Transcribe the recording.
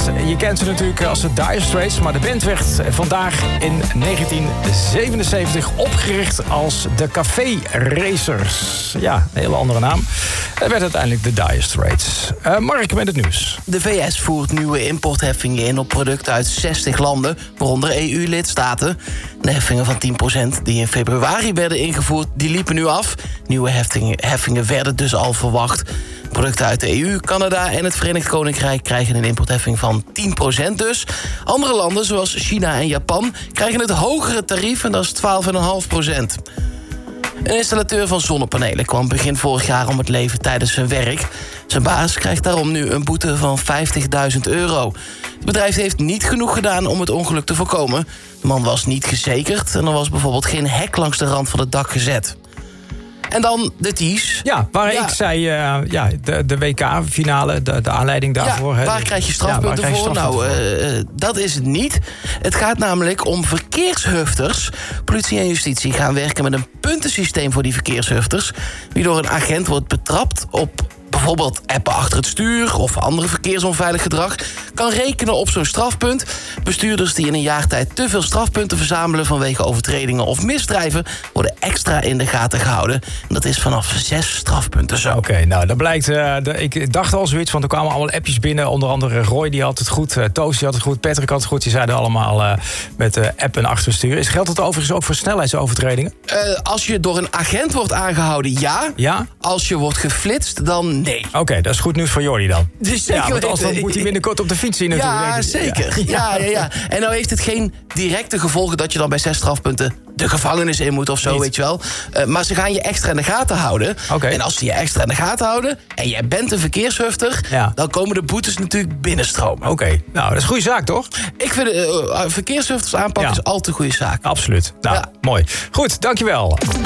Je kent ze natuurlijk als de Dire Straits, maar de band werd vandaag in 1977 opgericht als de Café Racers. Ja, een hele andere naam. Het werd uiteindelijk de Dire Straits. Mark met het nieuws. De VS voert nieuwe importheffingen in op producten uit 60 landen, waaronder EU-lidstaten. De heffingen van 10% die in februari werden ingevoerd, die liepen nu af. Nieuwe heffingen werden dus al verwacht. Producten uit de EU, Canada en het Verenigd Koninkrijk krijgen een importheffing van 10% dus. Andere landen, zoals China en Japan, krijgen het hogere tarief en dat is 12,5%. Een installateur van zonnepanelen kwam begin vorig jaar om het leven tijdens zijn werk. Zijn baas krijgt daarom nu een boete van €50.000. Het bedrijf heeft niet genoeg gedaan om het ongeluk te voorkomen. De man was niet gezekerd en er was bijvoorbeeld geen hek langs de rand van het dak gezet. En dan de tease. Ja, ik zei, de WK-finale, de aanleiding daarvoor. Ja, waar krijg je strafpunten voor? Dat is het niet. Het gaat namelijk om verkeershufters. Politie en justitie gaan werken met een puntensysteem voor die verkeershufters. Wie door een agent wordt betrapt op bijvoorbeeld appen achter het stuur of andere verkeersonveilig gedrag, kan rekenen op zo'n strafpunt. Bestuurders die in een jaar tijd te veel strafpunten verzamelen vanwege overtredingen of misdrijven worden extra in de gaten gehouden. En dat is vanaf 6 strafpunten zo. Oké, nou dat blijkt. Ik dacht al zoiets, want er kwamen allemaal appjes binnen. Onder andere Roy, die had het goed. Toos, die had het goed. Patrick had het goed. Die zeiden allemaal met appen achter het stuur. Geldt het overigens ook voor snelheidsovertredingen? Als je door een agent wordt aangehouden, ja. Ja? Als je wordt geflitst, dan nee. Oké, dat is goed nieuws voor Jordi dan. Dus zeker want anders moet hij binnenkort op de fiets zien natuurlijk. Ja, zeker. Ja. En nou heeft het geen directe gevolgen dat je dan bij 6 strafpunten de gevangenis in moet of zo, weet je wel. Maar ze gaan je extra in de gaten houden. Okay. En als ze je extra in de gaten houden en jij bent een verkeershufter, dan komen de boetes natuurlijk binnenstromen. Oké, nou, dat is een goede zaak, toch? Ik vind verkeershufters aanpakken is altijd een goede zaak. Absoluut. Nou, mooi. Goed, dankjewel.